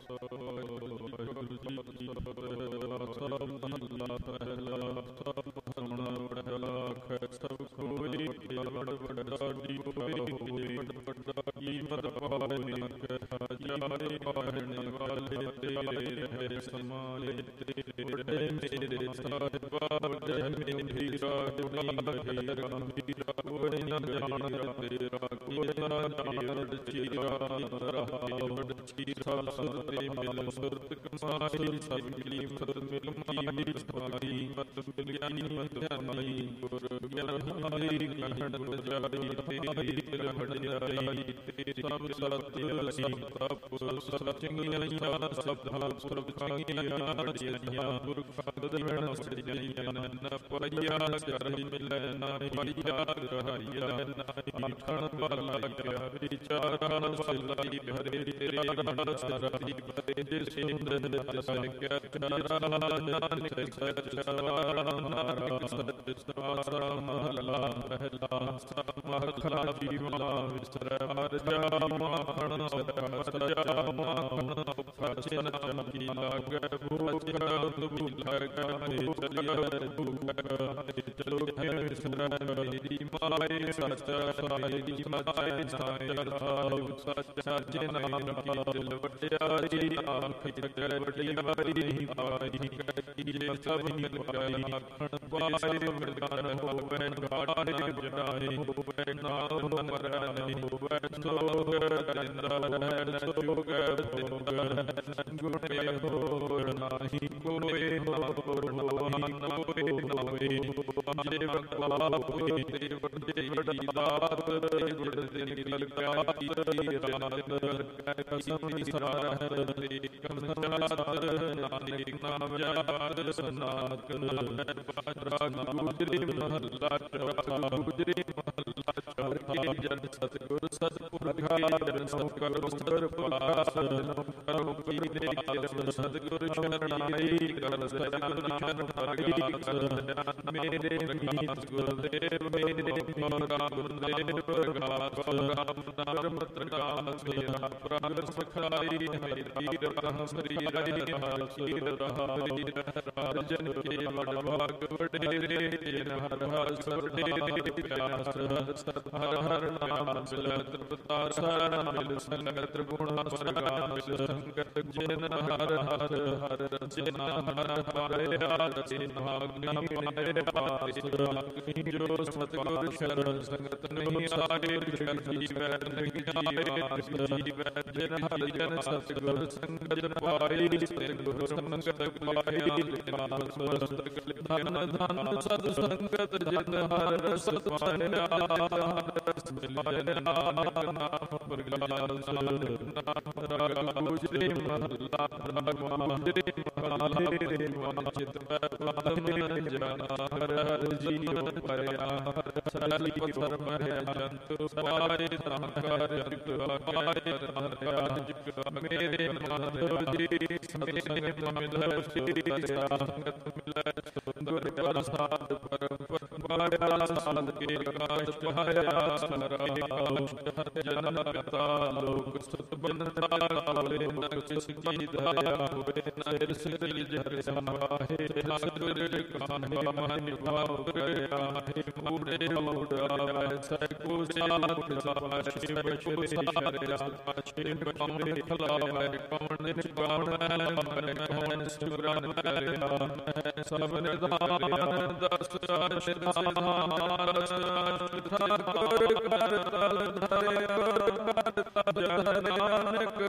ਵਾਹਿਗੁਰੂ ਜੀ ਕੀ ਫਤਿਹ। ਸਭ ਮਹਲਾ ਪਹਿਲਾ। ਸਭ ਹਰਮਣਾ ਵਡਿਆ ਆਖੈ ਸਭ ਕੋਈ, ਵਡ ਵਡਾਡੀ ਹੋਏ ਵੱਡਾ ਕੀਮਤ ਪਾਏ। ਹਾਜਿਆਰੇ ਪਾਹਣੇ ਵਾਲੇ ਤੇਰੇ ਰਹੇ ਸਮਾਏ। ਤੇਰੇ ਮੇਰੇ ਸਾਹਿਬਾ ਵਡੇ ਮੇਰੀ ਰਾਗੜੀ ਮਹੀਰਾ ਕੋਈ ਨਾ ਗਰੀਰਾ ਤੇਰਾ ਕੋਈ ਨਾ ਜੀਰੜ ਚੀਰਾ ਰਹਾਵੜ ਚੀਰਾ ਸੁਰਤੇ ਮਿਲ ਸੁਰਤ ਕਮਾਈ ਸਭ ਮਿਲੀ ਮਤ ਮਿਲ ਮਾਈ ਸਮਾਈ ਮਤ ਮਿਲਿਆਨੀ ਮਧਿਆਈ ਗੁਰ ਗਿਆਨੀ ਕਹਿਣ ਬਜਾਈ ਤੇਰੀ ਦਿਲ ਵਡਿਆਈ ਤੇਰੀ ਸਭ ਸਤਿ ਅਸੀਂ ਤਪ ਸਚਿੰਗੀਆਂ ਸਬਦਾਂ ਸੁਰਖਾਂਗੀਆਂ ਜੀਆਂ ਪੁਰਖਾਂ ਦਵਣ ਸਜੀਆਂ ਨਾ ਪਾਈਆ ਕਰਹਿ ਮਿਲੈ ਨਾ ਪਾਈਆ ਰਹਾਈਆ ਨਾ ਠਣ ਵਾਲਾ ਕਿਆ ਵਿਚਾਰਾਂ ਵਸਲਾਈ ਹਰੇ ਤੇਰਾ ਨਾਮ ਸਰਾਈ ਬਰੇ ਜੇ ਸਿੰਧ ਜਸਨ ਕਿਆ ਚਾਰਾ ਨਾਨਕ ਸਚ ਸਵਾਰਾ ਸਤ ਸਵਾਰਾ ਮਹਲਾ ਪਹਿਲਾ। ਮਹਲਾ ਜੀਵਨਾ ਵਿਸਰੈ ਹਰ ਜਾਮਾ ਹਣ ਸਜਾ ਮਾਹਣ ਫਾਚਨ ਚੰਗੀ ਲਾਗੈ ਭੂਖ ਭੁਲੈ ਗਏ ਚਲਿਆ ਭੂਖ ਚਲੋ ਵਿਸਰੈ ਮੇਰੀ ਮਾਏ ਸਚਾ ਸਾਈ ਦੀ ਮਾਏ ਸਾਈ ਰਹਾਉ ਸਚਾ ਜੇ ਨਾਮ ਕੀ ਦਿਲ ਵਡਿਆਈ ਆਖ ਤਕਰ ਵਡਿਆਈ ਪਾਈ ਕੀਜੇ ਸਭ ਮਿਲ ਗਈ ਆਖਣ ਪਾਏ ਮਰਦਾਨ ਹੋਵੇ ਗਾੜੇ ਜੜਾਏ ਹੋਵੇ ਨਾਮ ਮਰਦਾਨ ਹੋਵੇ ਸੋਗ ਕਰਿੰਦਾ ਹੈ ਸੋਗ ਭੋਗ ਗੁਣੇ ਹੋਰ ਨਾਹੀ ਕੋਏ ਹੋਰ ਹੋਈ ਹੋਏ ਜੇ ਵਕਵਾ ਹੋਏ ਤੇ ਵੱਡੇ ਦਾਤ ਤੇ ਵੱਡੇ ਨਿਕਲ ਪਿਆ ਤੇਰੀ ਰਾਤ ਕਸਮ ਦੀ ਸਾਰਾ ਹੈ ਤੇ ਕਮਸਾ ਸਰ ਨਾਨਕ ਨਾਮ ਯਾਦ ਸਨਾਤ ਰਾਗ ਗੁਜਰੀ ਮਹੱਲਾ ਚੌਥਾ। ਗੁਜਰੀ ਮਹੱਲਾ ਚੌਥਾ। ਜਨ ਸਤਿਗੁਰ ਸਤਿਪੁਰਖਾ ਜਨ ਸਤਿਗੁਰ ਸਤਿ ਪਾਸ ਕਰੋ ਪੀਨੇ ਕਿਰਤ ਸਤਿਗੁਰ ਸ਼ਰਣਾਈ ਕਰ ਸਜਣ ਸ਼ਰਣਾਈ ਮੇਰੇ ਮੀਤ ਗੁਰਦੇਵ ਮੇਰੇ ਮੋਰਾ ਗੁਰਦੇਵ ਪ੍ਰਗਾਸ ਰਾਮ ਨਾਮ ਪ੍ਰਕਾਸ਼ ਮੇਰਾ ਪ੍ਰਾਨ ਸਖਾਈ ਹਰਿ ਤੀਰ ਰਹ ਸ੍ਰੀ ਹਰਿ ਹਰਿ ਸੀਰ ਰਹਾਈ ਰਾਜਨ ਕੇ ਵਡ ਭਾਗ ਵਡੇਰੇ ਤੇਨ ਹਰ ਹਰ ਸਵਡੇਰੇ ਪਿਆਸ ਸਤ ਹਰ ਹਰ ਨਾਮ ਮਿਲਤ ਪ੍ਰਤਾਰ ਸਾਰਾ ਮਿਲ ਸੰਗਤ ਗੁਣ ਸਰਗਾ ਮਿਲ ਸੰਗਤ ਜਿਨ ਹਰ ਹਰ ਹਰ ਰਚਨ ਹਰ ਪਾਇਆ ਰਚਨ ਨਾਮ ਪਾਇਆ ਪਾਸ ਜੋ ਸਤਿਗੁਰ ਸ਼ਰਨ ਸੰਗਤ ਨਹੀਂ ਆਏ ਜੀਵੈ ਨਹੀਂ ਜਾਏ ਜੀਵੈ ਜਿਨ ਹਰਿ ਜਨ ਸਤਿਗੁਰ ਸੰਗਤ ਪਾਈ ਸਤਿਗੁਰ ਸੰਗਤ ਪਾਈ ਨਾਮ ਸਤਿ ਧਨ ਧਨ ਸਤ ਸੰਗਤ ਜਿਨ ਹਰ ਰਸ ਪਾਇਆ ਰਸ ਮਿਲਿਆ ਨਾਨਕ ਨਾਮ ਪ੍ਰਗਾਸ ਨਾਮ ਰਾਗ ਗੁਜਰੀ ਮਹੱਲਾ ਗੁਜਰੀ ਮਹੱਲਾ ਰੇ ਵਾਚਿਤ ਪਦਮ ਜਾਨਾ ਹਰ ਹਰ ਜੀਵ ਪਰਿਆ ਸਲੀ ਪਥਰ ਮਹਿ ਜੰਤੁ ਪਾਏ ਸੰਕਾਰ ਜਿਕ ਪਾਏ ਜਿਕ ਮੇਰੇ ਮਾਧਵ ਜੀ ਸਤਿ ਮਿਲੈ ਸ੍ਰੀ ਸੰਗਤ ਮਿਲੈ ਸੁੰਦਰ ਪ੍ਰਸਾਦ ਪਰਮ ਪਾਇਆ ਸਾਧ ਕੇ ਪ੍ਰਕਾਸ਼ ਪਾਇਆ ਸਰਾਉ ਜਨ ਪਿਤਾ ਲੋਕ ਸੁਤ ਬੰਧਾ ਕਾਲੇ ਨਕਸ਼ ਕੀ ਦਇਆ ਹੋਵੇ ਨਰ ਸਿਰ ਜਰ ਸਮਾਹੇ ਸਤਿਗੁਰ ਕਾਹੇ ਮਨ ਭਾਉ ਕਰਿਆ ਹੈ ਮੂੜੇ ਮੂੜ ਆਵੈ ਸੈ ਕੋ ਸਾਧ ਸਾਪਾਸ਼ੇ ਬਚੋ ਸਾਰਿਆ ਪਾਸ਼ੇ ਕੌਣ ਖਲਾਵੈ ਕੌਣ ਨਿਚਾਵੈ ਮਨ ਮਹਿ ਸੁਰਨ ਕਰਿਆ ਸਭ ਨਿਧਾਨ ਦਸ ਅਸ਼ਦਾਨ ਮਾਰਸ ਠਾਕੁਰ ਕਰ ਤਲ ਧਰਿਆ ਜਨ ਨਾਨਕ